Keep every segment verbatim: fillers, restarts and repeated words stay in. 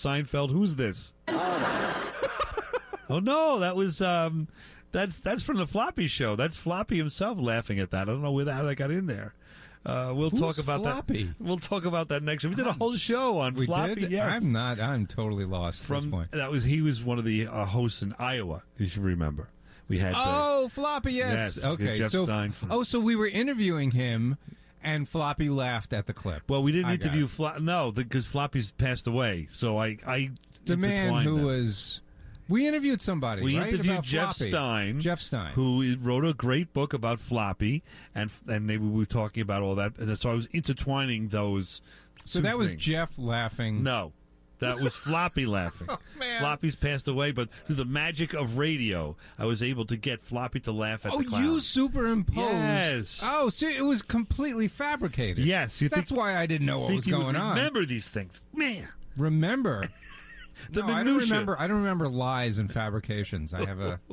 Seinfeld, who's this? Oh, no, that was... Um, that's that's from the Floppy show. That's Floppy himself laughing at that. I don't know where the, how that got in there. Uh, we'll Who's talk about Floppy? that. We'll talk about that next. We did a whole show on we Floppy. Did? Yes. I'm not. I'm totally lost From, at this point. That was he was one of the uh, hosts in Iowa. You should remember. We had. Oh, uh, Floppy. Yes. yes okay. Jeff so, Stein from, oh, so we were interviewing him, and Floppy laughed at the clip. Well, we didn't I interview Floppy. No, because Floppy's passed away. So I, I the man who them. was. We interviewed somebody. We right? interviewed about Jeff Floppy. Stein, Jeff Stein, who wrote a great book about Floppy, and and maybe we were talking about all that. And so I was intertwining those. So that was things. Jeff laughing. No, that was Floppy laughing. Oh, man. Floppy's passed away, but through the magic of radio, I was able to get Floppy to laugh at oh, the clown. you superimposed. Yes. Oh, so it was completely fabricated. Yes. You That's think, why I didn't know what think was you going would on. Remember these things, man. Remember. The no, I don't minutia. remember. I don't remember lies and fabrications. I have a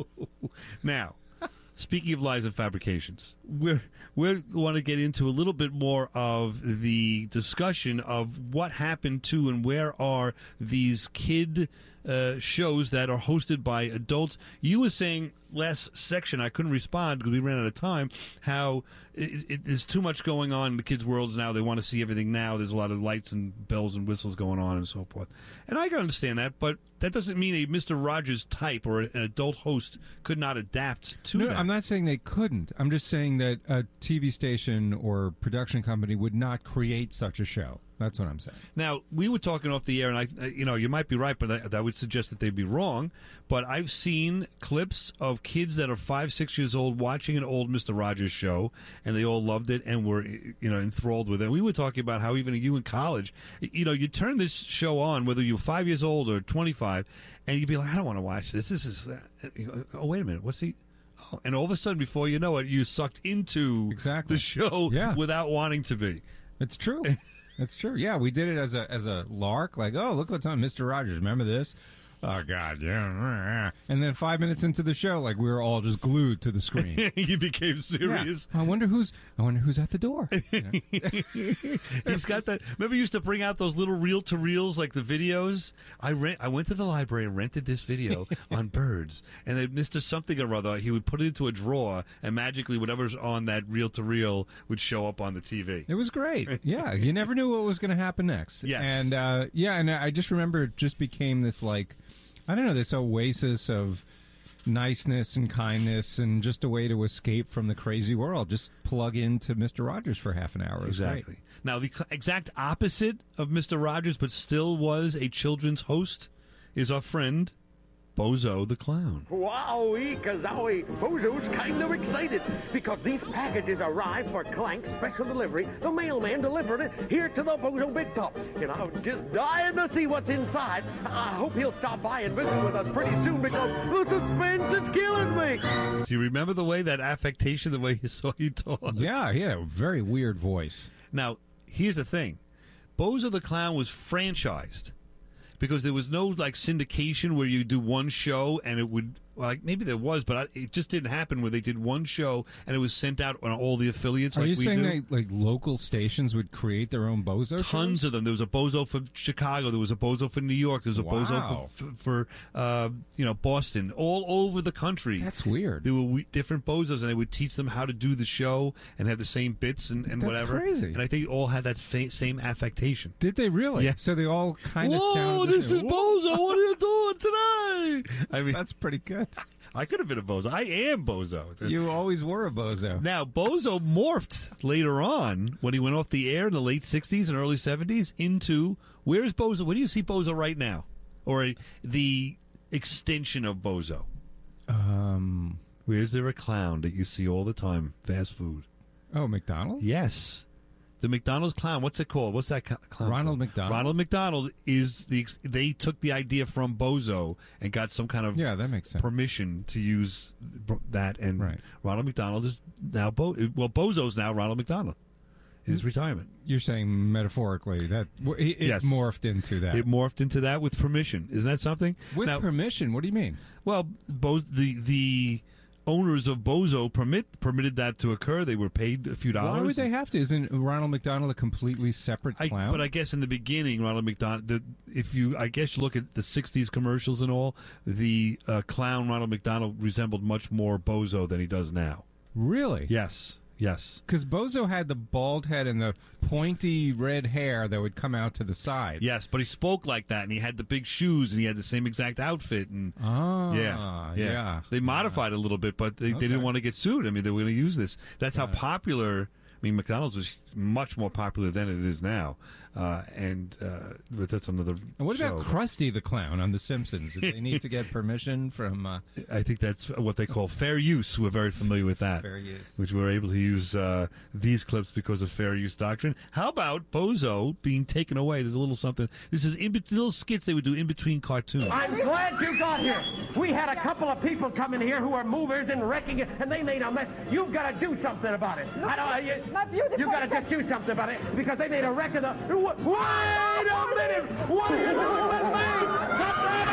now. Speaking of lies and fabrications, we're we want to get into a little bit more of the discussion of what happened to and where are these kid uh, shows that are hosted by adults. You were saying last section, I couldn't respond because we ran out of time, how it, it, there's too much going on in the kids' worlds now. They want to see everything now. There's a lot of lights and bells and whistles going on and so forth. And I can understand that, but that doesn't mean a Mister Rogers type or an adult host could not adapt to no, that. I'm not saying they couldn't. I'm just saying that a T V station or production company would not create such a show. That's what I'm saying. Now, we were talking off the air, and I, you know, you might be right, but I, that would suggest that they'd be wrong. But I've seen clips of kids that are five, six years old watching an old Mister Rogers show, and they all loved it and were, you know, enthralled with it. We were talking about how even you in college, you know, you turn this show on, whether you're five years old or twenty-five, and you'd be like, I don't want to watch this. This is, uh, oh, wait a minute, what's he? Oh, and all of a sudden, before you know it, you sucked into exactly. the show yeah. without wanting to be. It's true. That's true. Yeah, we did it as a as a lark. Like, oh, look what's on Mister Rogers. Remember this? Oh God, yeah. And then five minutes into the show, like we were all just glued to the screen. You became serious. Yeah. I wonder who's. I wonder who's at the door. You know? He's got that. Remember, you used to bring out those little reel to reels, like the videos. I rent. I went to the library and rented this video on birds, and then Mister Something or other, he would put it into a drawer, and magically, whatever's on that reel to reel would show up on the T V. It was great. Yeah, you never knew what was going to happen next. Yes. And uh, yeah, and I just remember it just became this like. I don't know, this oasis of niceness and kindness and just a way to escape from the crazy world. Just plug into Mister Rogers for half an hour. Exactly. Now, the exact opposite of Mister Rogers, but still was a children's host, is our friend Bozo the Clown. Wowee, kazowie. Bozo's kind of excited because these packages arrived for Clank's special delivery. The mailman delivered it here to the Bozo Big Top. And I'm just dying to see what's inside. I hope he'll stop by and visit with us pretty soon because the suspense is killing me. Do you remember the way that affectation, the way you saw you talk? Yeah, yeah, very weird voice. Now, here's the thing. Bozo the Clown was franchised. Because there was no, like, syndication where you do one show and it would, like, maybe there was, but I, it just didn't happen where they did one show and it was sent out on all the affiliates. Are like you we saying do. that, like, local stations would create their own Bozo Tons shows? of them. There was a Bozo for Chicago. There was a Bozo for New York. There was a Wow. Bozo for, for uh, you know, Boston. All over the country. That's weird. There were we- different Bozos, and they would teach them how to do the show and have the same bits and, and That's whatever. crazy. And I think all had that fa- same affectation. Did they really? Yeah. So they all kind of Whoa, sounded this the is same. Bozo. What are you doing today? I mean, That's pretty good. I could have been a Bozo. I am Bozo. You always were a Bozo. Now, Bozo morphed later on when he went off the air in the late sixties and early seventies into, where's Bozo? Where do you see Bozo right now? Or the extension of Bozo? Um. Where's there a clown that you see all the time? Fast food. Oh, McDonald's? Yes. The McDonald's clown. What's it called? What's that clown? Ronald called? McDonald. Ronald McDonald is the. They took the idea from Bozo and got some kind of Yeah, that makes sense. permission to use that. And Right. Ronald McDonald is now Bo. Well, Bozo's now Ronald McDonald. In his retirement. You're saying metaphorically that well, it, it Yes. morphed into that. It morphed into that with permission. Isn't that something? With Now, permission? What do you mean? well, both the the owners of Bozo permit permitted that to occur. They were paid a few dollars. Why would they have to? Isn't Ronald McDonald a completely separate I, clown? but I guess in the beginning, Ronald McDonald, the, if you, I guess you look at the sixties commercials and all, the uh, clown Ronald McDonald resembled much more Bozo than he does now. Really? Yes. Yes. Because Bozo had the bald head and the pointy red hair that would come out to the side. Yes, but he spoke like that, and he had the big shoes, and he had the same exact outfit. And Ah, yeah, yeah, yeah. They modified it a little bit, but they, Okay. they didn't want to get sued. I mean, they were going to use this. That's how popular. I mean, McDonald's was much more popular than it is now. Uh, and uh, but that's another. And what show, about Krusty the Clown on The Simpsons? Did they need to get permission from uh, I think that's what they call fair use. We're very familiar with that. Fair Use? Which we're able to use uh, these clips because of fair use doctrine. How about Bozo being taken away? There's a little something. This is in, little skits they would do in between cartoons. I'm glad you got here. We had a couple of people come in here who are movers and wrecking it, and they made a mess. You've got to do something about it. I don't. Uh, you, My beautiful you got to just do something about it because they made a wreck of the. Wait a minute! What are you doing with me? Cut that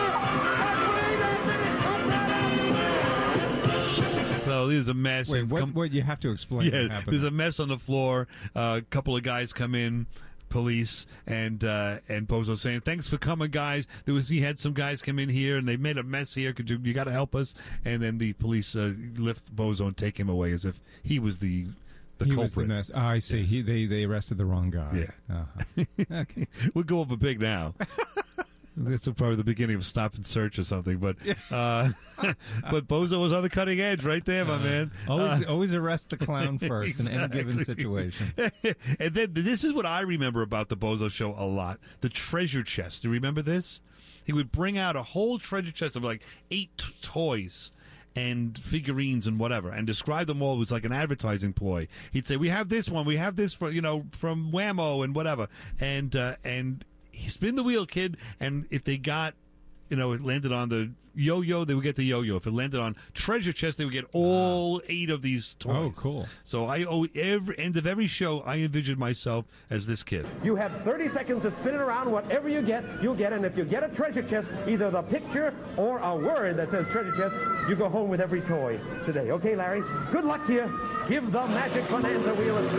out! Cut that out! So there's a mess. Wait, It's what, come- what you have to explain? what Yeah, happened. there's a mess on the floor. Uh, a couple of guys come in, police, and uh, and Bozo saying, "Thanks for coming, guys." There was he had some guys come in here and they made a mess here. Could you you got to help us? And then the police uh, lift Bozo and take him away as if he was the the he culprit. was the mess. Oh, I see. Yes. He they they arrested the wrong guy. Yeah. Uh-huh. Okay. We'll go over big now. That's probably the beginning of Stop and Search or something, but uh, but Bozo was on the cutting edge right there, my man. Always, Uh, always arrest the clown first in any given Exactly. situation. And then this is what I remember about the Bozo show a lot: the treasure chest. Do you remember this? He would bring out a whole treasure chest of like eight t- toys and figurines and whatever, and describe them all. It was like an advertising ploy. He'd say, "We have this one. We have this for you know from Whammo and whatever," and uh, and he spin the wheel, kid. And if they got, you know, it landed on the yo-yo, they would get the yo-yo. If it landed on treasure chest, they would get all eight of these toys. Oh, cool. So I owe every end of every show, I envisioned myself as this kid. You have thirty seconds to spin it around. Whatever you get, you'll get. And if you get a treasure chest, either the picture or a word that says treasure chest, you go home with every toy today. Okay, Larry? Good luck to you. Give the magic bonanza wheel a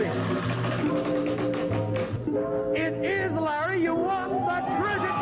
spin. It is, Larry. You won the treasure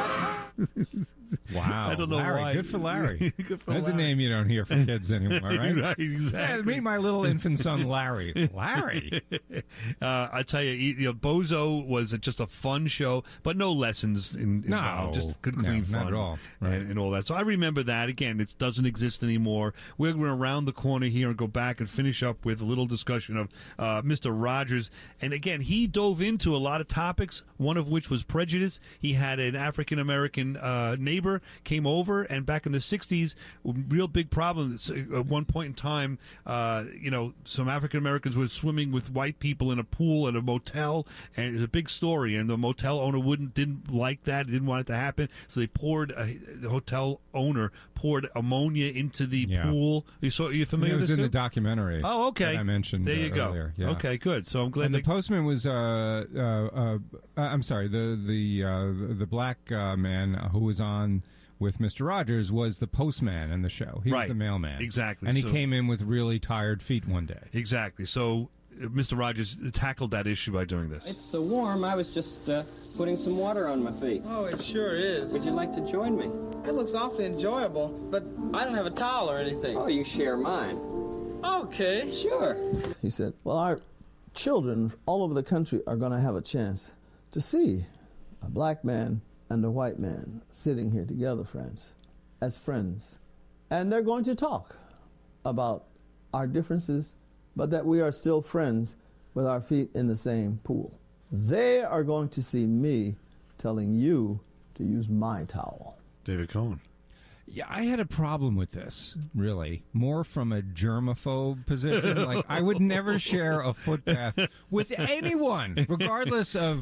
chest. Wow. I don't know Larry, why. Good for Larry. Good for That's a Larry. name you don't hear from kids anymore, right? Right, Yeah, exactly. meet my little infant son, Larry. Larry. Uh, I tell you, you know, Bozo was just a fun show, but no lessons in, No. involved. Just good, No, clean not fun at all. Right. and, and all that. So I remember that. Again, it doesn't exist anymore. We're going to round the corner here and go back and finish up with a little discussion of uh, Mister Rogers. And again, he dove into a lot of topics, one of which was prejudice. He had an African-American uh, neighbor came over, and back in the sixties, real big problem. At one point in time, uh, you know, some African Americans were swimming with white people in a pool at a motel, and it was a big story. And the motel owner wouldn't didn't like that, didn't want it to happen, so they poured a, the hotel owner poured ammonia into the Yeah. pool. You saw? Are you It familiar was with in this? the too? documentary. Oh, okay. That I mentioned There uh, you go. earlier. Yeah. Okay, good. So I'm glad And the they. postman was, uh, uh, uh, uh, I'm sorry, the the uh, the black uh, man who was on with Mister Rogers was the postman in the show. He was Right. the mailman. Exactly. And he So- came in with really tired feet one day. Exactly. So uh, Mister Rogers tackled that issue by doing this. It's so warm, I was just uh, putting some water on my feet. Oh, it sure is. Would you like to join me? It looks awfully enjoyable, but I don't have a towel or anything. Oh, you share mine. Okay. Sure. He said, well, our children all over the country are going to have a chance to see a black man and a white man sitting here together, friends, as friends. And they're going to talk about our differences, but that we are still friends with our feet in the same pool. They are going to see me telling you to use my towel. David Cohen. Yeah, I had a problem with this, really. More from a germaphobe position. Like, I would never share a footpath with anyone, regardless of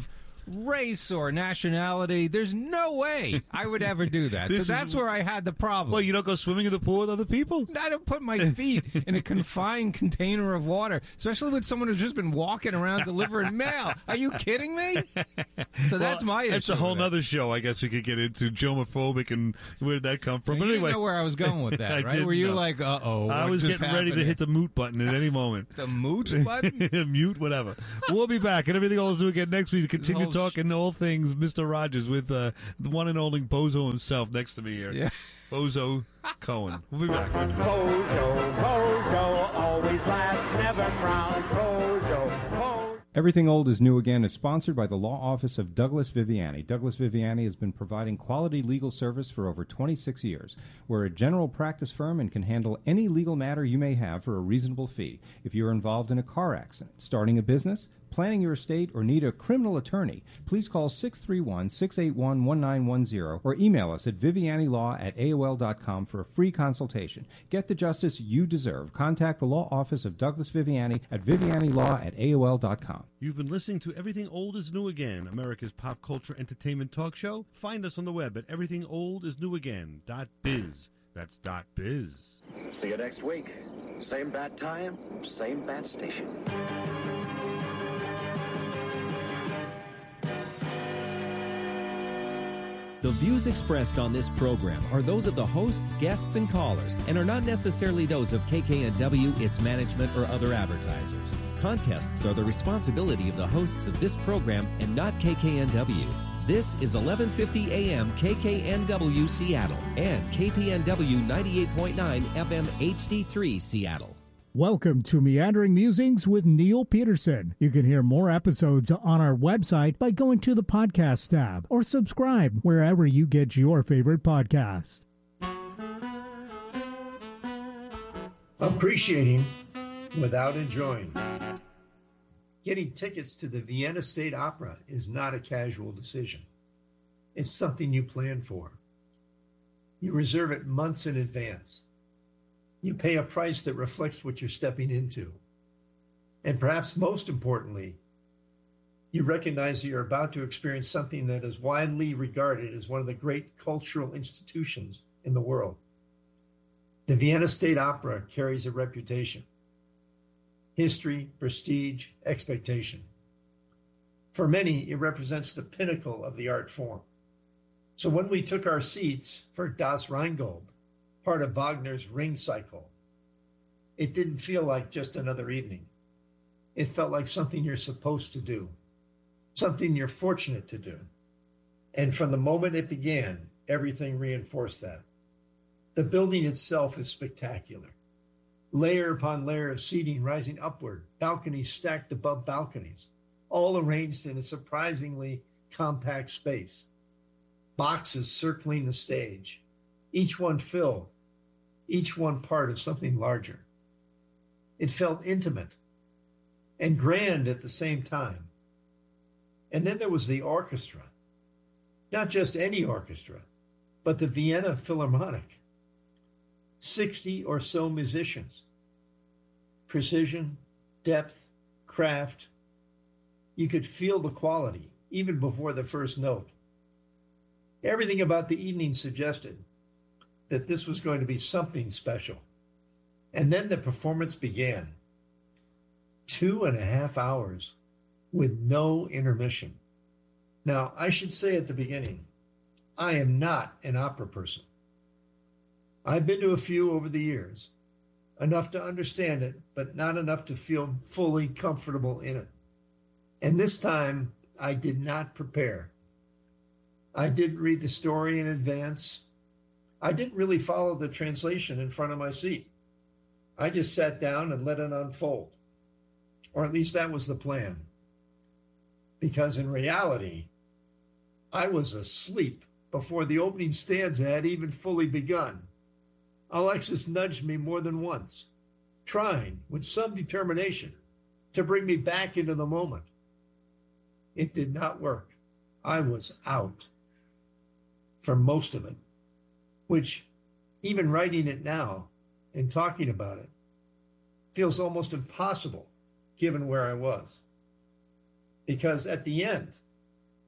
race or nationality. There's no way I would ever do that. So This that's is- where I had the problem. Well, you don't go swimming in the pool with other people? I don't put my feet in a confined container of water, especially with someone who's just been walking around delivering mail. Are you kidding me? So that's Well, my issue. It's a whole with it. other show, I guess we could get into, germophobic, and where did that come from? You But didn't anyway, know where I was going with that, I right? didn't Were you know. like, uh-oh, I what was just getting ready to happened hit the mute button at any moment. The mute button? Mute, whatever. We'll be back, and everything else do again next week to continue whole sh- talking all things Mister Rogers with uh, the one and only Bozo himself next to me here. Yeah. Bozo Cohen. We'll be back. Bozo, Bozo, always laughs, never frowns. Bozo, Bozo. Everything Old is New Again is sponsored by the law office of Douglas Viviani. Douglas Viviani has been providing quality legal service for over twenty-six years. We're a general practice firm and can handle any legal matter you may have for a reasonable fee. If you're involved in a car accident, starting a business, planning your estate, or need a criminal attorney, please call six three one, six eight one, one nine one zero or email us at vivianilaw at A O L dot com for a free consultation. Get the justice you deserve. Contact the law office of Douglas Viviani at vivianilaw at A O L dot com. You've been listening to Everything Old is New Again, America's pop culture entertainment talk show. Find us on the web at everything old is new again dot biz. That's dot biz. See you next week. Same bat time, same bat station. The views expressed on this program are those of the hosts, guests, and callers, and are not necessarily those of K K N W, its management, or other advertisers. Contests are the responsibility of the hosts of this program and not K K N W. This is eleven fifty A M K K N W Seattle and K P N W ninety-eight point nine F M H D three Seattle. Welcome to Meandering Musings with Neil Peterson. You can hear more episodes on our website by going to the podcast tab or subscribe wherever you get your favorite podcast. Appreciating without enjoying. Getting tickets to the Vienna State Opera is not a casual decision. It's something you plan for. You reserve it months in advance. You pay a price that reflects what you're stepping into. And perhaps most importantly, you recognize that you're about to experience something that is widely regarded as one of the great cultural institutions in the world. The Vienna State Opera carries a reputation. History, prestige, expectation. For many, it represents the pinnacle of the art form. So when we took our seats for Das Rheingold, part of Wagner's Ring Cycle, it didn't feel like just another evening. It felt like something you're supposed to do, something you're fortunate to do. And from the moment it began, everything reinforced that. The building itself is spectacular. Layer upon layer of seating rising upward, balconies stacked above balconies, all arranged in a surprisingly compact space. Boxes circling the stage, each one filled, each one part of something larger. It felt intimate and grand at the same time. And then there was the orchestra. Not just any orchestra, but the Vienna Philharmonic. Sixty or so musicians. Precision, depth, craft. You could feel the quality, even before the first note. Everything about the evening suggested that this was going to be something special. And then the performance began. Two and a half hours with no intermission. Now, I should say at the beginning, I am not an opera person. I've been to a few over the years, enough to understand it, but not enough to feel fully comfortable in it. And this time, I did not prepare. I didn't read the story in advance. I didn't really follow the translation in front of my seat. I just sat down and let it unfold. Or at least that was the plan. Because in reality, I was asleep before the opening stanza had even fully begun. Alexis nudged me more than once, trying with some determination to bring me back into the moment. It did not work. I was out for most of it, which, even writing it now and talking about it, feels almost impossible given where I was. Because at the end,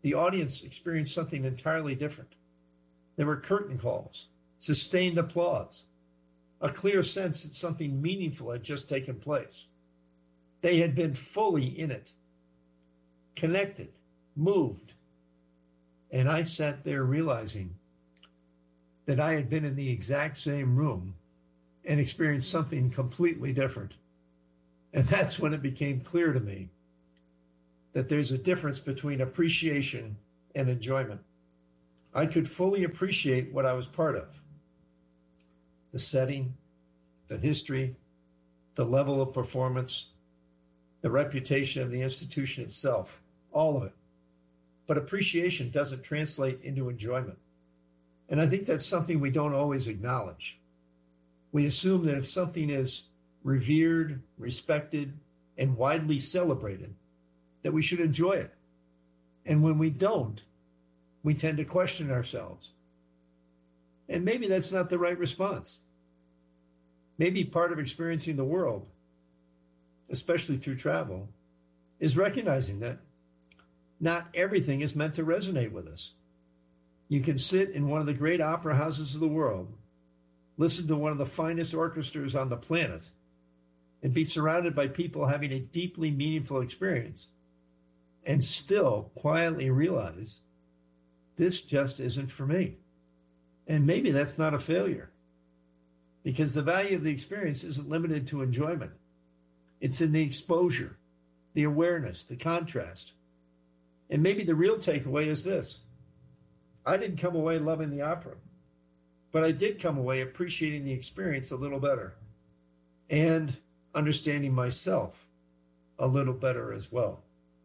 the audience experienced something entirely different. There were curtain calls, sustained applause, a clear sense that something meaningful had just taken place. They had been fully in it, connected, moved. And I sat there realizing that I had been in the exact same room and experienced something completely different. And that's when it became clear to me that there's a difference between appreciation and enjoyment. I could fully appreciate what I was part of. The setting, the history, the level of performance, the reputation of the institution itself, all of it. But appreciation doesn't translate into enjoyment. And I think that's something we don't always acknowledge. We assume that if something is revered, respected, and widely celebrated, that we should enjoy it. And when we don't, we tend to question ourselves. And maybe that's not the right response. Maybe part of experiencing the world, especially through travel, is recognizing that not everything is meant to resonate with us. You can sit in one of the great opera houses of the world, listen to one of the finest orchestras on the planet, and be surrounded by people having a deeply meaningful experience, and still quietly realize this just isn't for me. And maybe that's not a failure, because the value of the experience isn't limited to enjoyment. It's in the exposure, the awareness, the contrast. And maybe the real takeaway is this. I didn't come away loving the opera, but I did come away appreciating the experience a little better and understanding myself a little better as well.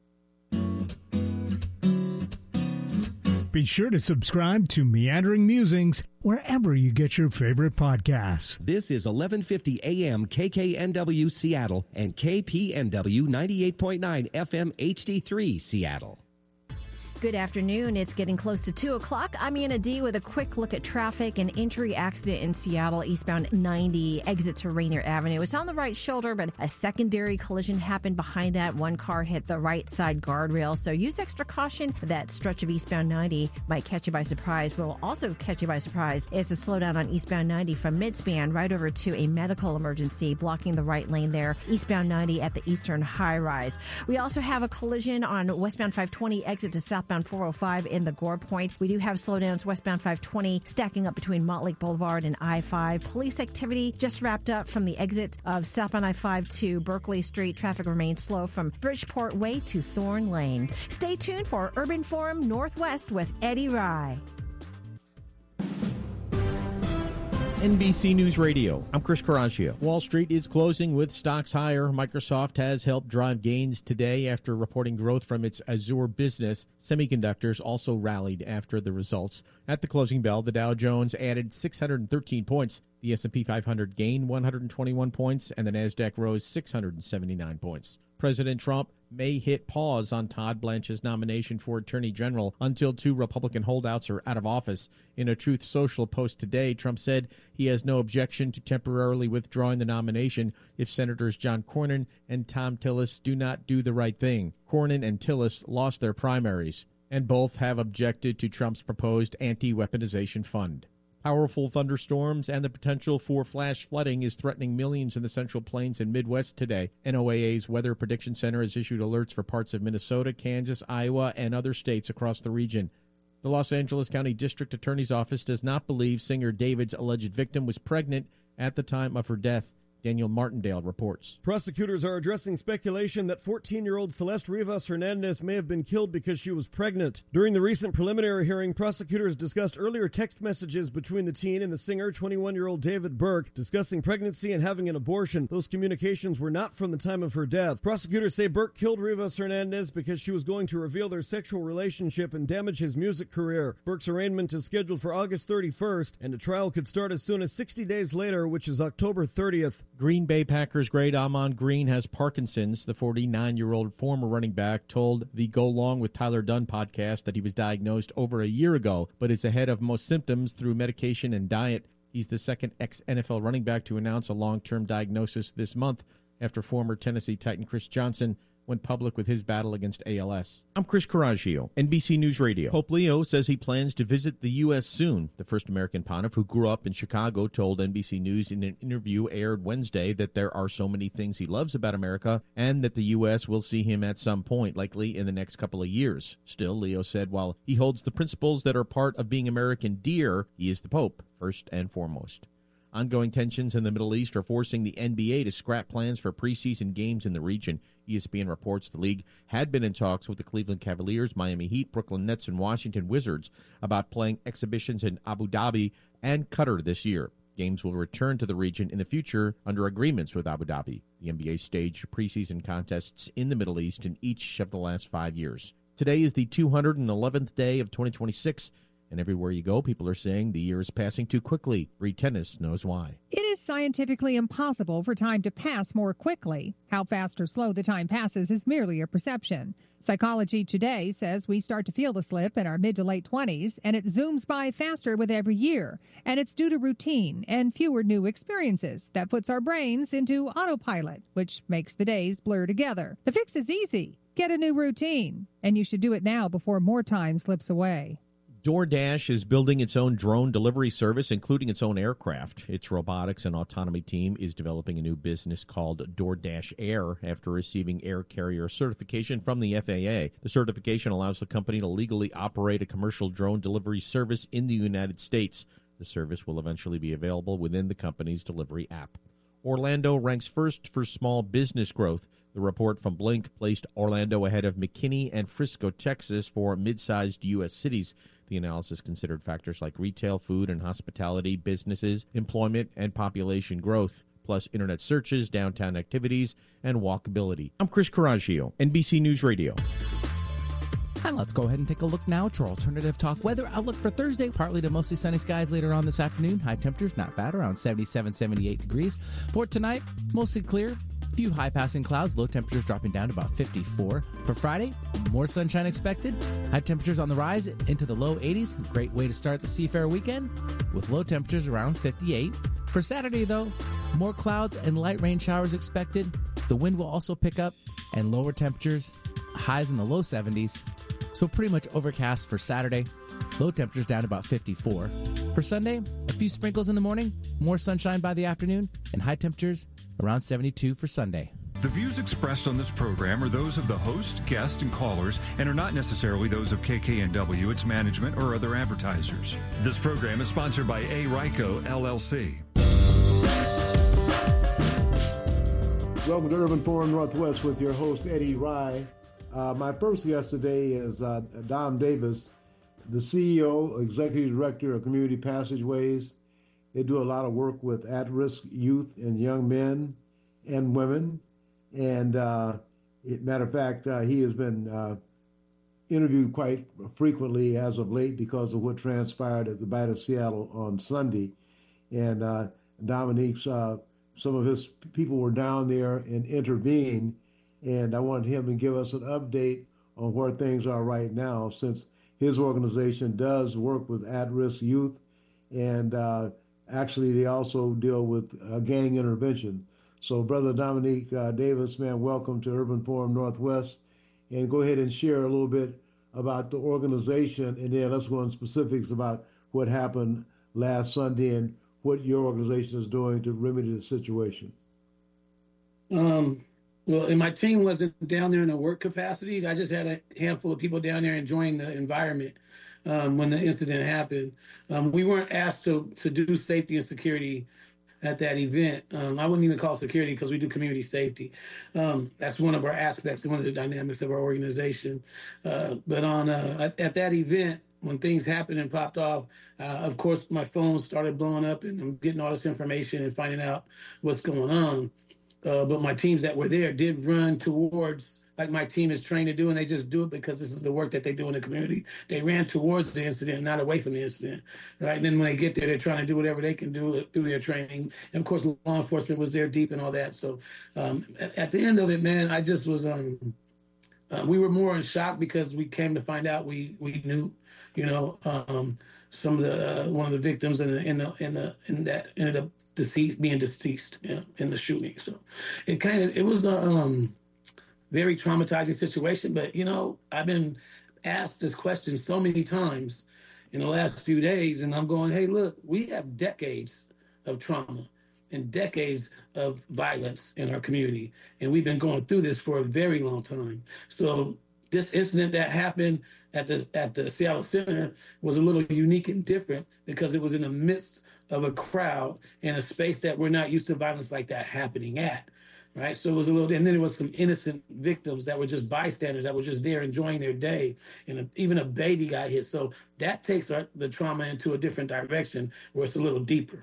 Be sure to subscribe to Meandering Musings wherever you get your favorite podcasts. This is eleven fifty A M K K N W Seattle and K P N W ninety-eight point nine F M H D three Seattle. Good afternoon. It's getting close to two o'clock. I'm Anna D with a quick look at traffic. An injury accident in Seattle, eastbound ninety, exit to Rainier Avenue. It's on the right shoulder, but a secondary collision happened behind that. One car hit the right side guardrail, so use extra caution. That stretch of eastbound ninety might catch you by surprise. Will also catch you by surprise is a slowdown on eastbound ninety from Midspan right over to a medical emergency, blocking the right lane there. Eastbound ninety at the eastern high rise. We also have a collision on westbound five twenty, exit to south. Southbound four oh five in the Gore Point. We do have slowdowns westbound five twenty stacking up between Montlake Boulevard and I five. Police activity just wrapped up from the exit of southbound I five to Berkeley Street. Traffic remains slow from Bridgeport Way to Thorn Lane. Stay tuned for Urban Forum Northwest with Eddie Rye. N B C News Radio, I'm Chris Caraccio. Wall Street is closing with stocks higher. Microsoft has helped drive gains today after reporting growth from its Azure business. Semiconductors also rallied after the results. At the closing bell, the Dow Jones added six hundred thirteen points. The S and P five hundred gained one hundred twenty-one points, and the Nasdaq rose six hundred seventy-nine points. President Trump may hit pause on Todd Blanche's nomination for Attorney General until two Republican holdouts are out of office. In a Truth Social post today, Trump said he has no objection to temporarily withdrawing the nomination if Senators John Cornyn and Thom Tillis do not do the right thing. Cornyn and Tillis lost their primaries, and both have objected to Trump's proposed anti-weaponization fund. Powerful thunderstorms and the potential for flash flooding is threatening millions in the Central Plains and Midwest today. N O A A's Weather Prediction Center has issued alerts for parts of Minnesota, Kansas, Iowa, and other states across the region. The Los Angeles County District Attorney's Office does not believe singer David's alleged victim was pregnant at the time of her death. Daniel Martindale reports. Prosecutors are addressing speculation that fourteen-year-old Celeste Rivas Hernandez may have been killed because she was pregnant. During the recent preliminary hearing, prosecutors discussed earlier text messages between the teen and the singer, twenty-one-year-old David Burke, discussing pregnancy and having an abortion. Those communications were not from the time of her death. Prosecutors say Burke killed Rivas Hernandez because she was going to reveal their sexual relationship and damage his music career. Burke's arraignment is scheduled for August thirty-first, and a trial could start as soon as sixty days later, which is October thirtieth. Green Bay Packers great Ahman Green has Parkinson's. The forty-nine-year-old former running back told the Go Long with Tyler Dunn podcast that he was diagnosed over a year ago, but is ahead of most symptoms through medication and diet. He's the second ex-N F L running back to announce a long-term diagnosis this month after former Tennessee Titan Chris Johnson went public with his battle against A L S. I'm Chris Coraggio, N B C News Radio. Pope Leo says he plans to visit the U S soon. The first American pontiff who grew up in Chicago told N B C News in an interview aired Wednesday that there are so many things he loves about America and that the U S will see him at some point, likely in the next couple of years. Still, Leo said while he holds the principles that are part of being American dear, he is the Pope, first and foremost. Ongoing tensions in the Middle East are forcing the N B A to scrap plans for preseason games in the region. E S P N reports the league had been in talks with the Cleveland Cavaliers, Miami Heat, Brooklyn Nets, and Washington Wizards about playing exhibitions in Abu Dhabi and Qatar this year. Games will return to the region in the future under agreements with Abu Dhabi. The N B A staged preseason contests in the Middle East in each of the last five years. Today is the two hundred eleventh day of twenty twenty-six. And everywhere you go, people are saying the year is passing too quickly. Reed Tennis knows why. It is scientifically impossible for time to pass more quickly. How fast or slow the time passes is merely a perception. Psychology Today says we start to feel the slip in our mid to late twenties, and it zooms by faster with every year. And it's due to routine and fewer new experiences that puts our brains into autopilot, which makes the days blur together. The fix is easy. Get a new routine, and you should do it now before more time slips away. DoorDash is building its own drone delivery service, including its own aircraft. Its robotics and autonomy team is developing a new business called DoorDash Air after receiving air carrier certification from the F A A. The certification allows the company to legally operate a commercial drone delivery service in the United States. The service will eventually be available within the company's delivery app. Orlando ranks first for small business growth. The report from Blink placed Orlando ahead of McKinney and Frisco, Texas, for mid-sized U S cities. The analysis considered factors like retail, food, and hospitality, businesses, employment, and population growth, plus internet searches, downtown activities, and walkability. I'm Chris Coraggio, N B C News Radio. And let's go ahead and take a look now to our alternative talk weather outlook for Thursday. Partly to mostly sunny skies later on this afternoon. High temperatures, not bad, around seventy-seven, seventy-eight degrees. For tonight, mostly clear. Few high-passing clouds, low temperatures dropping down to about fifty-four. For Friday, more sunshine expected. High temperatures on the rise into the low eighties. Great way to start the Seafair weekend with low temperatures around fifty-eight. For Saturday, though, more clouds and light rain showers expected. The wind will also pick up and lower temperatures, highs in the low seventies. So pretty much overcast for Saturday. Low temperatures down to about fifty-four. For Sunday, a few sprinkles in the morning, more sunshine by the afternoon, and high temperatures around seventy-two for Sunday. The views expressed on this program are those of the host, guests, and callers, and are not necessarily those of K K N W, its management, or other advertisers. This program is sponsored by A. Ryco, L L C. Welcome to Urban Forum Northwest with your host, Eddie Rye. Uh, my first guest today is uh, Dom Davis, the C E O, Executive Director of Community Passageways. They do a lot of work with at-risk youth and young men and women. And uh, it, matter of fact, uh, he has been uh, interviewed quite frequently as of late because of what transpired at the Bite of Seattle on Sunday. And uh, Dominique's, uh, some of his people were down there and intervened. And I wanted him to give us an update on where things are right now, since his organization does work with at-risk youth. And uh, actually, they also deal with uh, gang intervention. So, Brother Dominique uh, Davis, man, welcome to Urban Forum Northwest. And go ahead and share a little bit about the organization, and then let's go into specifics about what happened last Sunday and what your organization is doing to remedy the situation. Um, well, and my team wasn't down there in a work capacity. I just had a handful of people down there enjoying the environment um, when the incident happened. Um, we weren't asked to, to do safety and security at that event. Um, I wouldn't even call it security because we do community safety. Um, that's one of our aspects and one of the dynamics of our organization. Uh, but on uh, at, at that event, when things happened and popped off, uh, of course, my phone started blowing up and I'm getting all this information and finding out what's going on. Uh, but my teams that were there did run towards, like my team is trained to do, and they just do it because this is the work that they do in the community. They ran towards the incident, not away from the incident, right? And then when they get there, they're trying to do whatever they can do through their training. And of course, law enforcement was there deep and all that. So um, at, at the end of it, man, I just was, um, uh, we were more in shock because we came to find out we we knew, you know, um, some of the, uh, one of the victims in the, in the, in the, in that ended up deceased, being deceased, you know, in the shooting. So it kind of, it was, uh, um, very traumatizing situation. But, you know, I've been asked this question so many times in the last few days, and I'm going, hey, look, we have decades of trauma and decades of violence in our community, and we've been going through this for a very long time. So this incident that happened at the at the Seattle Center was a little unique and different because it was in the midst of a crowd in a space that we're not used to violence like that happening at. Right. So it was a little, and then there was some innocent victims that were just bystanders that were just there enjoying their day. And a, even a baby got hit. So that takes our, the trauma into a different direction where it's a little deeper.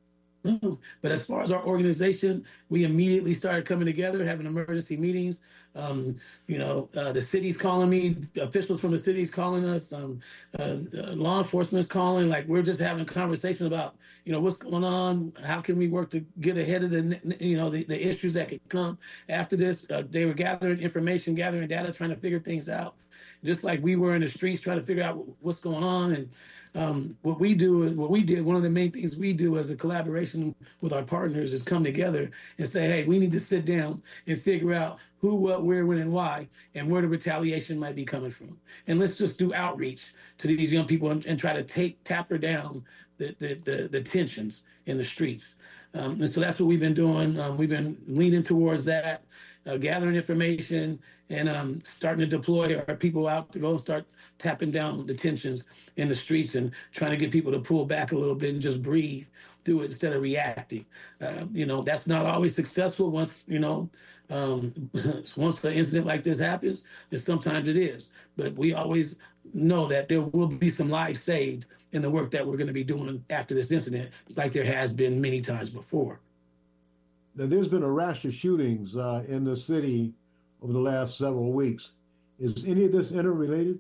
But as far as our organization, we immediately started coming together, having emergency meetings. Um, you know, uh, the city's calling me, officials from the city's calling us, um, uh, uh, law enforcement's calling. Like, we're just having conversations about, you know, what's going on, how can we work to get ahead of the, you know, the, the issues that could come after this. Uh, they were gathering information, gathering data, trying to figure things out, just like we were in the streets trying to figure out what's going on. And Um, what we do, what we did, one of the main things we do as a collaboration with our partners is come together and say, hey, we need to sit down and figure out who, what, where, when, and why, and where the retaliation might be coming from. And let's just do outreach to these young people and, and try to take, taper down the, the, the, the tensions in the streets. Um, and so that's what we've been doing. Um, we've been leaning towards that, uh, gathering information, and um, starting to deploy our people out to go and start tapping down the tensions in the streets and trying to get people to pull back a little bit and just breathe through it instead of reacting. Uh, you know, that's not always successful once, you know, um, once an incident like this happens, and sometimes it is. But we always know that there will be some lives saved in the work that we're going to be doing after this incident, like there has been many times before. Now, there's been a rash of shootings uh, in the city over the last several weeks. Is any of this interrelated?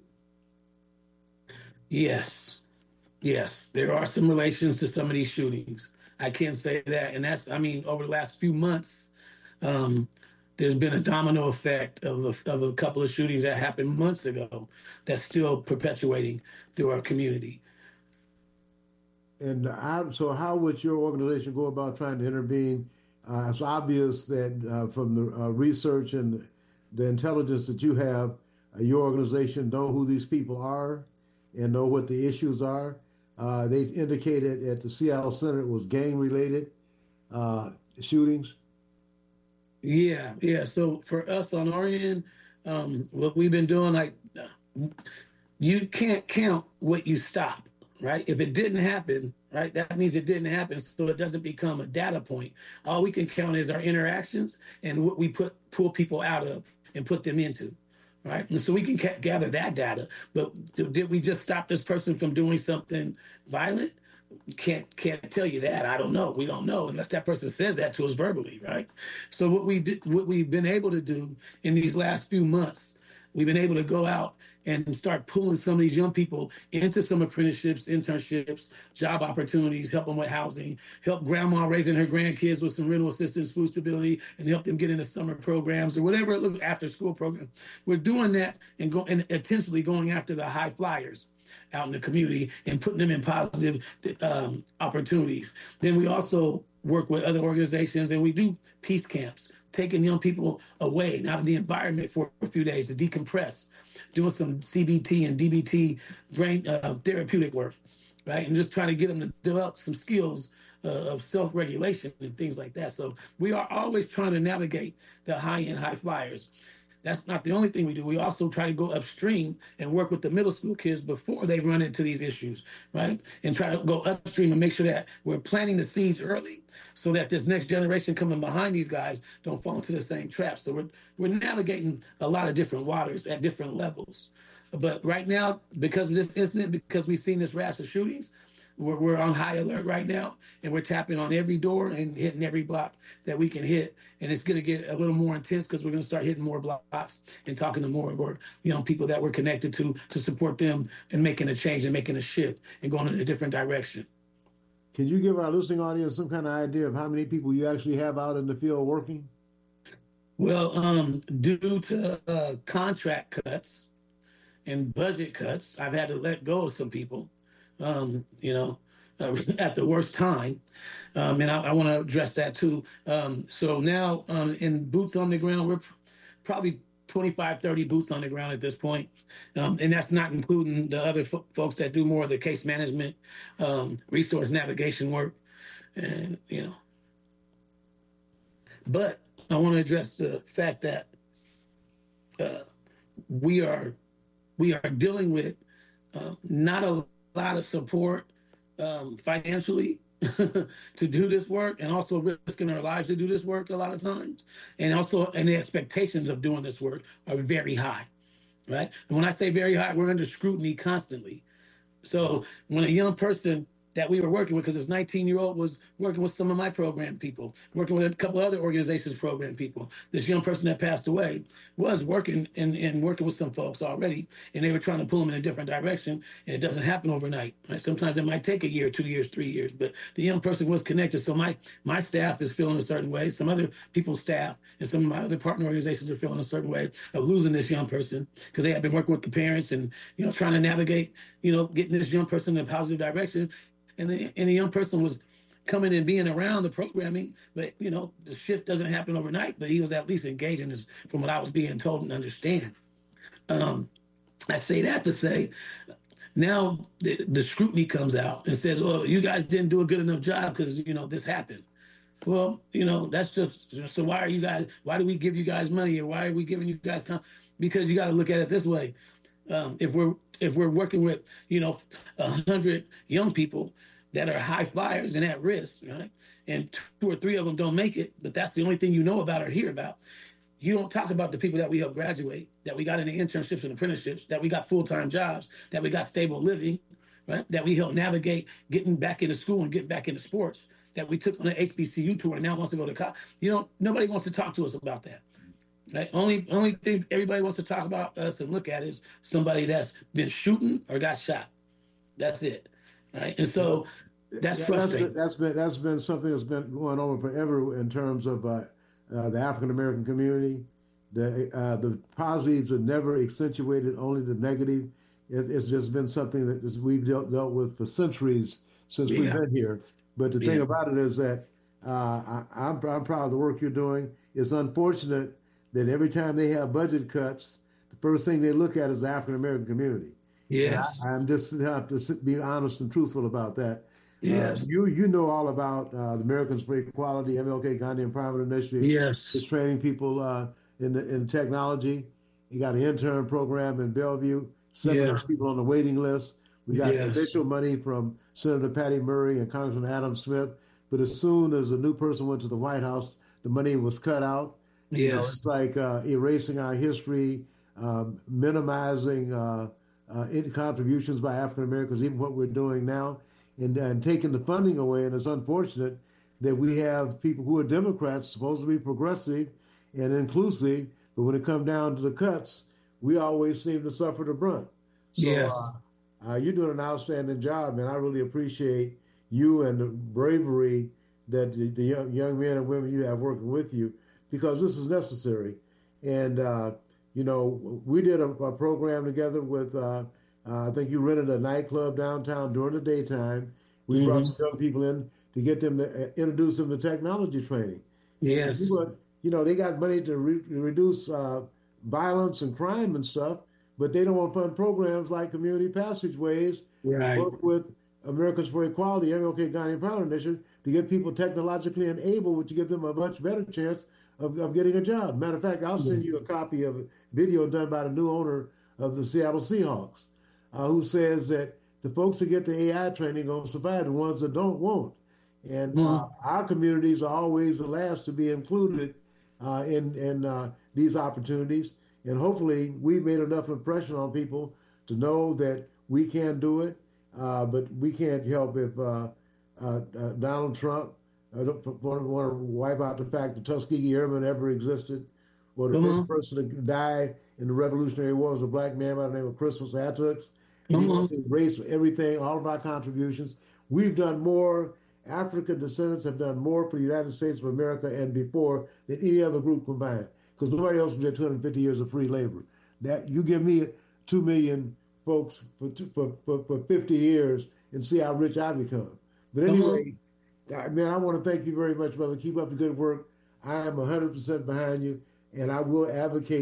Yes. Yes. There are some relations to some of these shootings. I can say that. And that's, I mean, over the last few months, um, there's been a domino effect of a, of a couple of shootings that happened months ago that's still perpetuating through our community. And how, so how would your organization go about trying to intervene? Uh, it's obvious that uh, from the uh, research and the intelligence that you have, uh, your organization know who these people are and know what the issues are. Uh, they indicated at the Seattle Center it was gang-related uh, shootings. Yeah, yeah. So for us on our end, um, what we've been doing, like, you can't count what you stop, right? If it didn't happen, right, that means it didn't happen, so it doesn't become a data point. All we can count is our interactions and what we put pull people out of and put them into, right? And so we can ca- gather that data. But did we just stop this person from doing something violent? Can't can't tell you that. I don't know. We don't know unless that person says that to us verbally, right? So what we did, what we've been able to do in these last few months, we've been able to go out and start pulling some of these young people into some apprenticeships, internships, job opportunities, help them with housing, help grandma raising her grandkids with some rental assistance, food stability, and help them get into summer programs or whatever, after school program. We're doing that and, go, and intentionally going after the high flyers out in the community and putting them in positive um, opportunities. Then we also work with other organizations and we do peace camps, taking young people away and out of the environment for a few days to decompress, doing some C B T and D B T brain uh, therapeutic work, right? And just trying to get them to develop some skills uh, of self-regulation and things like that. So we are always trying to navigate the high-end high flyers. That's not the only thing we do. We also try to go upstream and work with the middle school kids before they run into these issues, right? And try to go upstream and make sure that we're planting the seeds early so that this next generation coming behind these guys don't fall into the same traps. So we're we're navigating a lot of different waters at different levels. But right now, because of this incident, because we've seen this rash of shootings, we're, we're on high alert right now, and we're tapping on every door and hitting every block that we can hit. And it's going to get a little more intense because we're going to start hitting more blocks and talking to more and more young people that we're connected to to support them and making a change and making a shift and going in a different direction. Can you give our listening audience some kind of idea of how many people you actually have out in the field working? Well, um, due to uh, contract cuts and budget cuts, I've had to let go of some people, um, you know, uh, at the worst time. Um, and I, I want to address that too. Um, so now um, in boots on the ground, we're pr- probably twenty-five, thirty boots on the ground at this point. Um, and that's not including the other fo- folks that do more of the case management, um, resource navigation work. And, you know, but I want to address the fact that uh, we are we are dealing with uh, not a lot of support um, financially to do this work, and also risking our lives to do this work a lot of times, and also and the expectations of doing this work are very high, right? And when I say very high, we're under scrutiny constantly. So when a young person that we were working with, because this nineteen year old was working with some of my program people, working with a couple other organizations program people. This young person that passed away was working and, and working with some folks already, and they were trying to pull him in a different direction, and it doesn't happen overnight. Right? Sometimes it might take a year, two years, three years, but the young person was connected. So my my staff is feeling a certain way. Some other people's staff and some of my other partner organizations are feeling a certain way of losing this young person, because they have been working with the parents and, you know, trying to navigate, you know, getting this young person in a positive direction. And the, and the young person was coming and being around the programming, but, you know, the shift doesn't happen overnight, but he was at least engaging this from what I was being told and understand. Um, I say that to say, now the, the scrutiny comes out and says, well, you guys didn't do a good enough job because, you know, this happened. Well, you know, that's just, so why are you guys, why do we give you guys money, or why are we giving you guys, com-? Because you got to look at it this way. Um, if we're if we're working with, you know, a hundred young people that are high flyers and at risk, right, and two or three of them don't make it, but that's the only thing you know about or hear about, you don't talk about the people that we helped graduate, that we got into internships and apprenticeships, that we got full-time jobs, that we got stable living, right, that we helped navigate getting back into school and getting back into sports, that we took on an H B C U tour and now wants to go to college. You know, nobody wants to talk to us about that. Right? Only only thing everybody wants to talk about us and look at is somebody that's been shooting or got shot. That's it. Right? And so that's yeah, frustrating. That's, that's been that's been something that's been going on forever in terms of uh, uh, the African American community. The uh, the positives are never accentuated, only the negative. It, it's just been something that is, we've dealt, dealt with for centuries since yeah. we've been here. But the yeah. thing about it is that uh, I, I'm, I'm proud of the work you're doing. It's unfortunate that every time they have budget cuts, the first thing they look at is the African American community. Yes, I, I'm just have to be honest and truthful about that. Yes, uh, you you know all about uh, the Americans for Equality, M L K Gandhi Empowerment Initiative. Yes, it's training people uh, in the, in technology. You got an intern program in Bellevue. Seven yes. people on the waiting list. We got yes. additional money from Senator Patty Murray and Congressman Adam Smith. But as soon as a new person went to the White House, the money was cut out. Yes. You know, it's like uh, erasing our history, um, minimizing uh, uh, contributions by African Americans, even what we're doing now, and, and taking the funding away. And it's unfortunate that we have people who are Democrats, supposed to be progressive and inclusive, but when it comes down to the cuts, we always seem to suffer the brunt. So, yes. Uh, uh, you're doing an outstanding job, and I really appreciate you and the bravery that the, the young, young men and women you have working with you, because this is necessary. And, uh, you know, we did a, a program together with, uh, uh, I think you rented a nightclub downtown during the daytime. We mm-hmm. brought some young people in to get them to uh, introduce them to technology training. Yes. We were, you know, they got money to, re- to reduce uh, violence and crime and stuff, but they don't want to fund programs like Community Passageways, right. work with Americans for Equality, M L K Gandhi Empowerment Initiative, to get people technologically enabled, which gives them a much better chance of, of getting a job. Matter of fact, I'll send you a copy of a video done by the new owner of the Seattle Seahawks, uh, who says that the folks that get the A I training are going to survive, the ones that don't won't. And mm-hmm. uh, our communities are always the last to be included uh, in, in uh, these opportunities. And hopefully we've made enough impression on people to know that we can do it, uh, but we can't help if uh, uh, uh, Donald Trump I don't want to, want to wipe out the fact that Tuskegee Airmen ever existed, or the mm-hmm. first person to die in the Revolutionary War was a black man by the name of Crispus Attucks. And mm-hmm. he wants to erase everything, all of our contributions. We've done more, African descendants have done more for the United States of America and before than any other group combined, because nobody else did two hundred fifty years of free labor. That you give me two million folks for, two, for, for, for fifty years and see how rich I become. But anyway, mm-hmm. Man, I want to thank you very much, brother. Keep up the good work. I am one hundred percent behind you, and I will advocate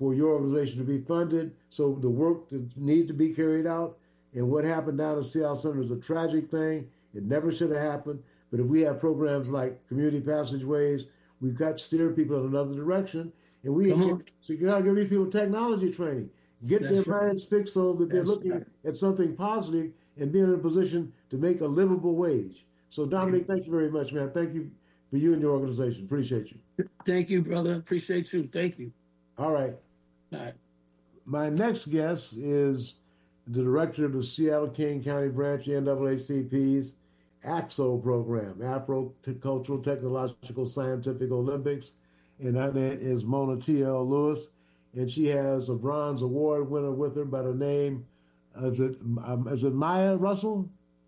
for your organization to be funded so the work that needs to be carried out. And what happened down at Seattle Center is a tragic thing. It never should have happened. But if we have programs like community passageways, we've got to steer people in another direction. And we get, so you got to give these people technology training, get That's their right. minds fixed so that they're That's looking right. at something positive and being in a position to make a livable wage. So Dominic, thank you very much, man. Thank you for you and your organization. Appreciate you. Thank you, brother. Appreciate you. Thank you. All right. All right. My next guest is the director of the Seattle King County branch, N double A C P's A C S O program, Afro Cultural Technological Scientific Olympics. And her name is Mona T L. Lewis. And she has a bronze award winner with her by the name, is it, um, is it Maya Russell?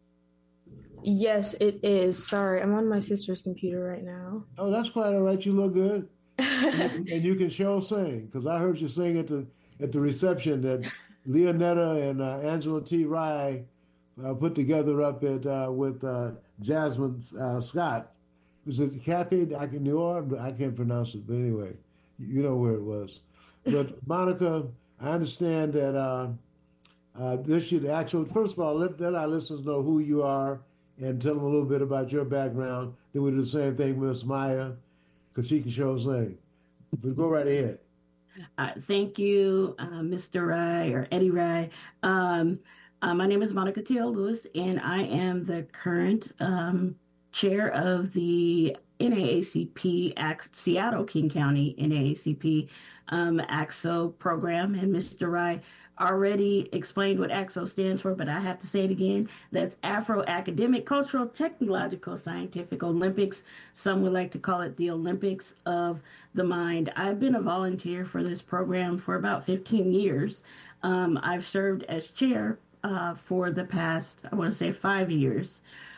Yes, it is. Sorry, I'm on my sister's computer right now. Oh, that's quite all right. You look good. and, and you can show sing, because I heard you sing at the at the reception that Leonetta and uh, Angela T. Rye uh, put together up at uh, with uh, Jasmine uh, Scott. Was it Cafe I can New Orleans? I can't pronounce it, but anyway, you know where it was. But Monica, I understand that uh, uh, this should actually, first of all, let, let our listeners know who you are and tell them a little bit about your background. Then we do the same thing with Miss Maya, because she can show sing. But go right ahead. Uh, thank you, uh, Mister Rye or Eddie Rye. Um, uh, my name is Monica T L. Lewis, and I am the current um, chair of the N double A C P, Seattle King County N double A C P um, A C S O program. And Mister Rye already explained what A C S O stands for, but I have to say it again. That's Afro Academic, Cultural, Technological, Scientific Olympics. Some would like to call it the Olympics of the Mind. I've been a volunteer for this program for about fifteen years. Um, I've served as chair uh, for the past, I want to say, five years.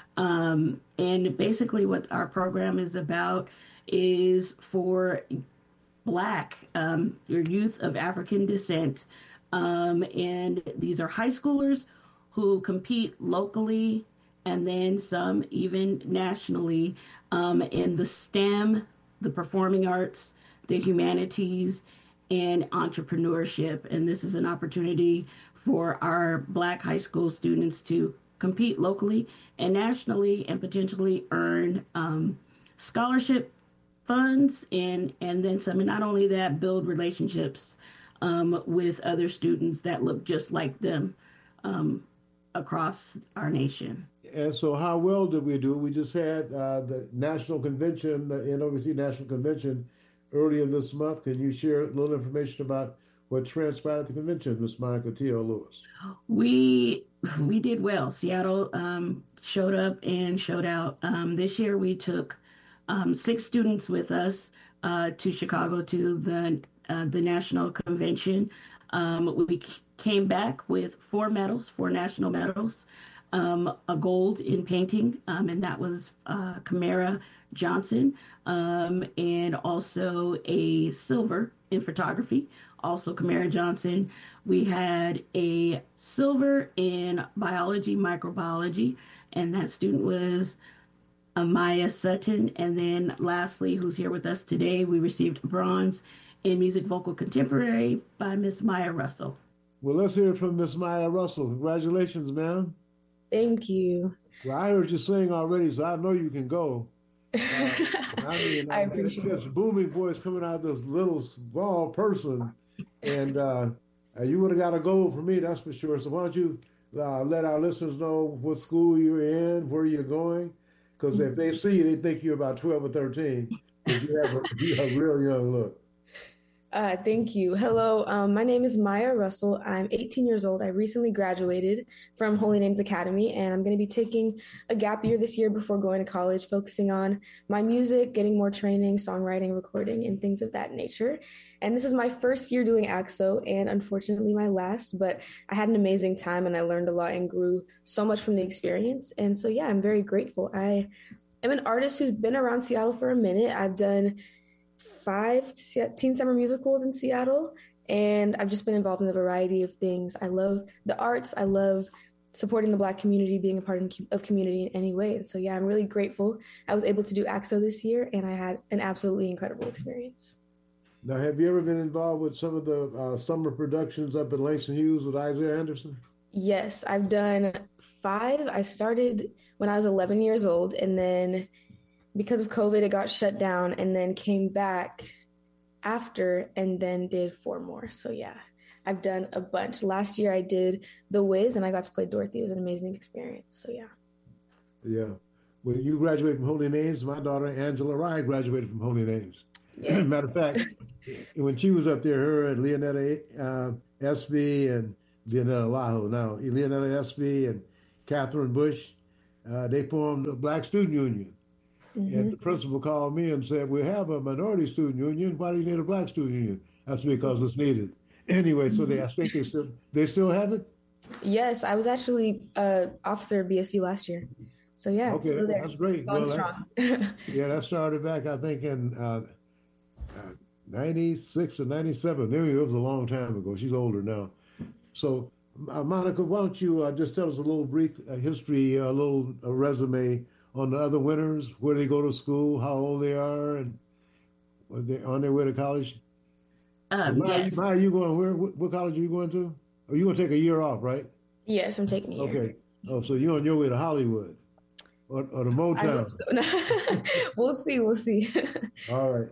Um, and basically what our program is about is for Black, um, your youth of African descent. Um, and these are high schoolers who compete locally and then some even nationally um, in the STEM, the performing arts, the humanities, and entrepreneurship. And this is an opportunity for our Black high school students to compete locally and nationally and potentially earn um, scholarship funds and, and then some. And not only that, build relationships um, with other students that look just like them um, across our nation. And so how well did we do? We just had uh, the national convention, the N double A C National Convention earlier this month. Can you share a little information about what transpired at the convention, Miz Monica T L. Lewis? We we did well. Seattle um, showed up and showed out. Um, this year we took um, six students with us uh, to Chicago to the uh, the national convention. Um, we came back with four medals, four national medals, um, a gold in painting, um, and that was uh, Camara Johnson, um, and also a silver in photography, also Camara Johnson. We had a silver in biology, microbiology, and that student was Amaya Sutton. And then lastly, who's here with us today, we received bronze in music vocal contemporary by Miss Maya Russell. Well, let's hear it from Miss Maya Russell. Congratulations, ma'am. Thank you. Well, I heard you sing already, so I know you can go. Uh, I mean, I appreciate this booming voice coming out of this little small person, and uh, you would have got a gold for me, that's for sure. So why don't you uh, let our listeners know what school you're in, where you're going, because if they see you, they think you're about twelve or thirteen. You have a, you have a real young look. Uh, thank you. Hello, um, my name is Maya Russell. I'm eighteen years old. I recently graduated from Holy Names Academy, and I'm going to be taking a gap year this year before going to college, focusing on my music, getting more training, songwriting, recording, and things of that nature. And this is my first year doing A C S O, and unfortunately my last, but I had an amazing time, and I learned a lot and grew so much from the experience. And so, yeah, I'm very grateful. I am an artist who's been around Seattle for a minute. I've done five teen summer musicals in Seattle, and I've just been involved in a variety of things. I love the arts. I love supporting the Black community, being a part of community in any way. And so, yeah, I'm really grateful I was able to do A C S O this year, and I had an absolutely incredible experience. Now, have you ever been involved with some of the uh, summer productions up in Langston Hughes with Isaiah Anderson? Yes, I've done five. I started when I was eleven years old, and then because of COVID, it got shut down, and then came back after, and then did four more. So yeah, I've done a bunch. Last year I did The Wiz, and I got to play Dorothy. It was an amazing experience. So yeah. Yeah. When you graduated from Holy Names, my daughter Angela Rye graduated from Holy Names. Yeah. Matter of fact, when she was up there, her and Leonetta uh, Espy and Leonetta Laho, now Leonetta Espy and Catherine Bush, uh, they formed a Black Student Union. Mm-hmm. And the principal called me and said, we have a minority student union. Why do you need a Black student union? That's because it's needed. Anyway, so they, I think they still, they still have it? Yes, I was actually uh, officer at B S U last year. So yeah, okay, it's still there. That's great. Going well, strong. That, yeah, that started back, I think, in uh, uh, ninety-six or ninety-seven. Maybe it was a long time ago. She's older now. So, uh, Monica, why don't you uh, just tell us a little brief uh, history, a little uh, resume on the other winners, where they go to school, how old they are, and are they on their way to college? Um, Maya, yes. Maya, you going where? What, what college are you going to? Oh, you going to take a year off, right? Yes, I'm taking a year. Okay. Oh, so you're on your way to Hollywood or, or to Motown. We'll see. We'll see. All right.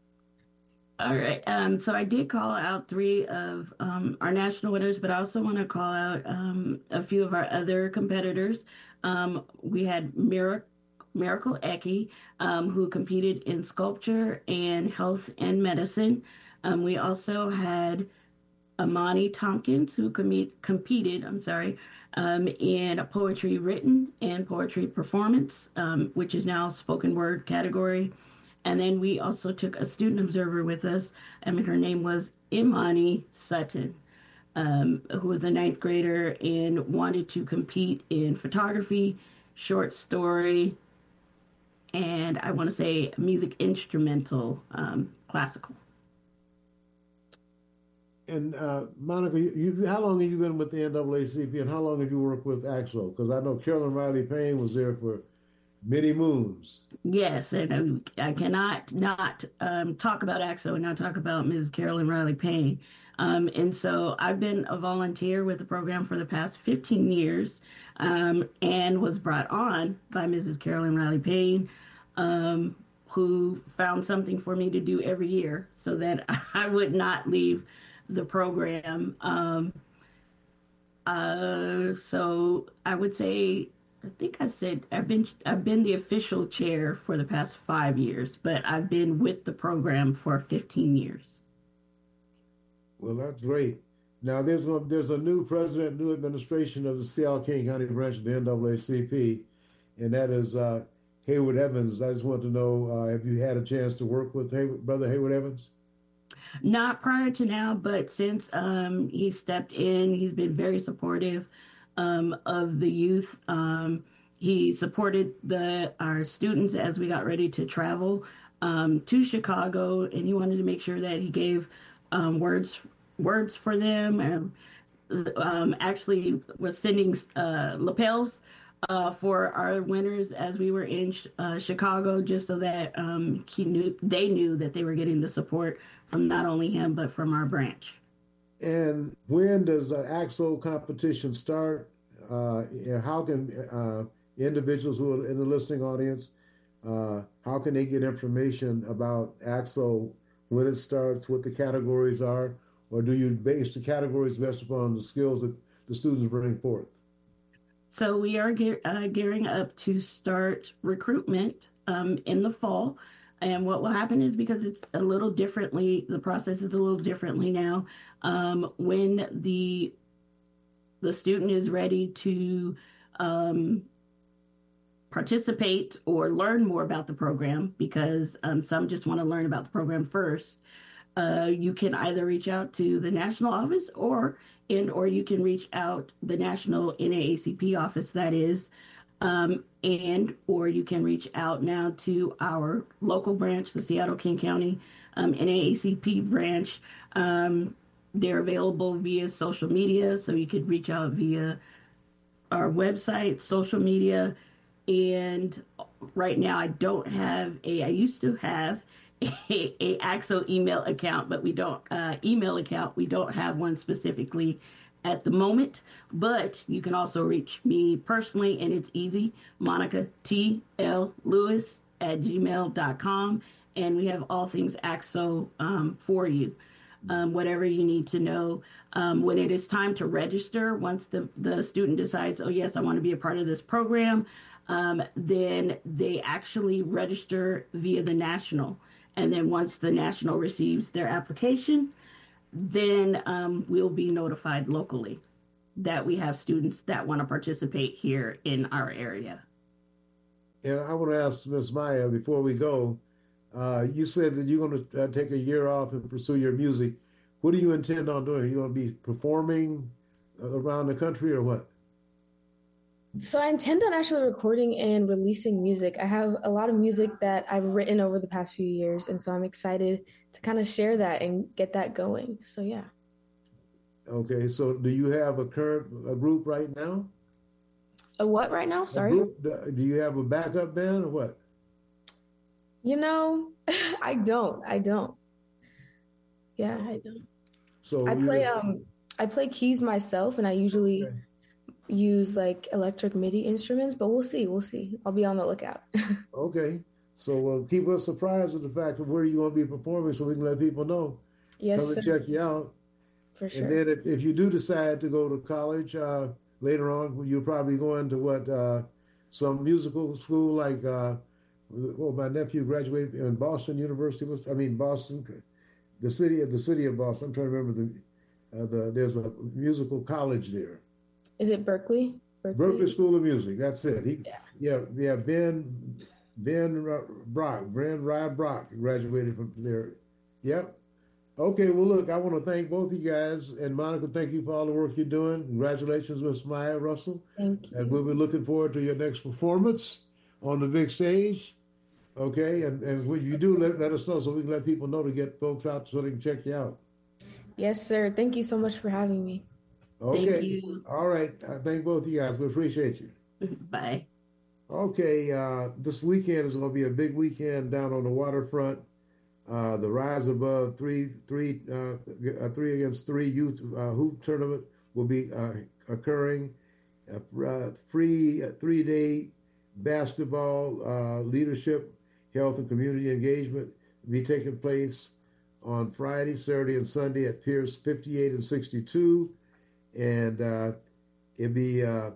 All right. Um, so I did call out three of um, our national winners, but I also want to call out um, a few of our other competitors. Um, we had Miracle. Miracle Eki, um, who competed in sculpture and health and medicine. Um, we also had Amani Tompkins, who com- competed, I'm sorry, um, in a poetry written and poetry performance, um, which is now spoken word category. And then we also took a student observer with us. I mean, her name was Imani Sutton, um, who was a ninth grader and wanted to compete in photography, short story, and I want to say music instrumental, um, classical. And uh, Monica, you, you, how long have you been with the N double A C P, and how long have you worked with A X O? Because I know Carolyn Riley Payne was there for many moons. Yes, and I, I cannot not um, talk about A X O and not talk about Missus Carolyn Riley Payne. Um, and so I've been a volunteer with the program for the past fifteen years, um, and was brought on by Missus Carolyn Riley Payne, um, who found something for me to do every year so that I would not leave the program. Um, uh, so I would say, I think I said I've been I've been the official chair for the past five years, but I've been with the program for fifteen years. Well, that's great. Now, there's a, there's a new president, new administration of the Seattle King County branch of the N double A C P, and that is uh, Hayward Evans. I just want to know, uh, have you had a chance to work with Hayward, Brother Hayward Evans? Not prior to now, but since um, he stepped in, he's been very supportive um, of the youth. Um, he supported the our students as we got ready to travel um, to Chicago, and he wanted to make sure that he gave um, words words for them, and um, actually was sending uh, lapels uh, for our winners as we were in uh, Chicago, just so that um, he knew they knew that they were getting the support from not only him but from our branch. And when does the A X O competition start? Uh, and how can uh, individuals who are in the listening audience, uh, how can they get information about A X O, when it starts, what the categories are, or do you base the categories based upon the skills that the students bring forth? So we are gear, uh, gearing up to start recruitment um, in the fall. And what will happen is, because it's a little differently, the process is a little differently now. Um, when the the student is ready to um, participate or learn more about the program, because um, some just want to learn about the program first, uh, you can either reach out to the national office, or and or you can reach out the national N double A C P office, that is. Um, and or you can reach out now to our local branch, the Seattle King County um, N double A C P branch. Um, they're available via social media, so you could reach out via our website, social media. And right now I don't have a, I used to have a, a AXO email account, but we don't uh, email account. We don't have one specifically at the moment, but you can also reach me personally, and it's easy. Monica T L Lewis at gmail dot com, and we have all things AXO um, for you. Um, whatever you need to know. Um, when it is time to register, once the, the student decides, oh, yes, I want to be a part of this program, um, then they actually register via the national. And then once the national receives their application, then um, we'll be notified locally that we have students that want to participate here in our area. And I want to ask Miz Maya, before we go, Uh, you said that you're going to uh, take a year off and pursue your music. What do you intend on doing? Are you going to be performing around the country or what? So I intend on actually recording and releasing music. I have a lot of music that I've written over the past few years, and so I'm excited to kind of share that and get that going. So yeah. Okay, so do you have a current a group right now? A what right now? Sorry. Group, do you have a backup band or what? You know, I don't. I don't. Yeah, I don't. So I play just... um I play keys myself, and I usually okay. use like electric MIDI instruments, but we'll see. We'll see. I'll be on the lookout. Okay. So uh, keep us surprised with the fact of where you're going to be performing so we can let people know. Yes, Come and sir. check you out. For sure. And then if, if you do decide to go to college uh, later on, you're probably going to what, uh, some musical school like... Uh, Well, my nephew graduated in Boston University. I mean, Boston, the city of the city of Boston. I'm trying to remember the uh, the. There's a musical college there. Is it Berkeley? Berkeley, Berkeley School of Music. That's it. He, yeah. yeah, yeah. Ben, Ben Brock, Ben Rye Brock graduated from there. Yep. Okay. Well, look, I want to thank both of you guys, and Monica, thank you for all the work you're doing. Congratulations, Miss Maya Russell. Thank you. And we'll be looking forward to your next performance on the big stage. Okay, and, and when you do, let, let us know so we can let people know to get folks out so they can check you out. Yes, sir. Thank you so much for having me. Okay. Thank you. All right. I thank both of you guys. We appreciate you. Bye. Okay, uh, this weekend is going to be a big weekend down on the waterfront. Uh, the Rise Above three, three, uh, three against three youth uh, hoop tournament will be uh, occurring. Uh, free uh, three-day basketball uh, leadership, health and community engagement will be taking place on Friday, Saturday, and Sunday at Pierce fifty-eight and sixty-two. And uh, it'll be uh,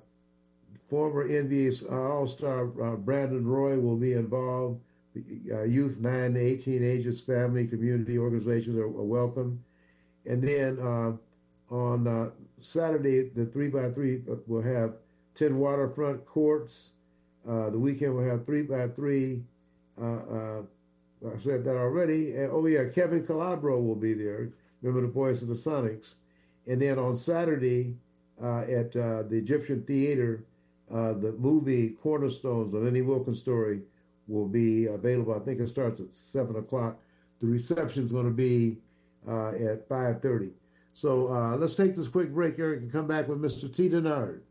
former N B A All-Star uh, Brandon Roy will be involved. Uh, youth nine to eighteen ages, family, community organizations are, are welcome. And then uh, on uh, Saturday, the three by three will have ten waterfront courts. Uh, the weekend will have three by three. Uh, uh, I said that already. And, oh, yeah, Kevin Calabro will be there. Remember the voice of the Sonics. And then on Saturday uh, at uh, the Egyptian Theater, uh, the movie Cornerstones, the Lenny Wilkins story, will be available. I think it starts at seven o'clock. The reception is going to be uh, at five thirty. So uh, let's take this quick break, Eric, and come back with Mister T. Denard.